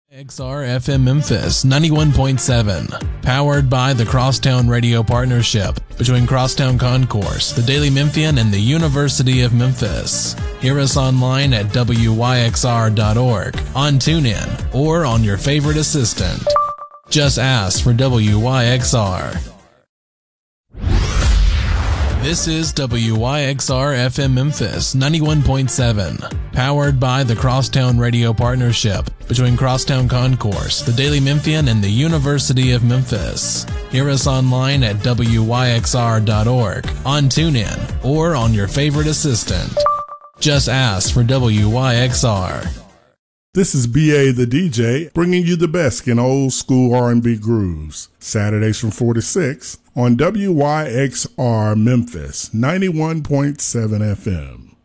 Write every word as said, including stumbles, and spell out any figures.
X R F M Memphis ninety-one point seven, powered by the Crosstown Radio Partnership between Crosstown Concourse, the Daily Memphian, and the University of Memphis. Hear us online at W Y X R dot org, on TuneIn, or on your favorite assistant. Just ask for W Y X R. This is W Y X R F M Memphis ninety-one point seven, powered by the Crosstown Radio Partnership between Crosstown Concourse, the Daily Memphian, and the University of Memphis. Hear us online at W Y X R dot org, on TuneIn, or on your favorite assistant. Just ask for W Y X R. This is B A the D J, bringing you the best in old school R and B grooves. Saturdays from four to six on W Y X R Memphis ninety-one point seven F M.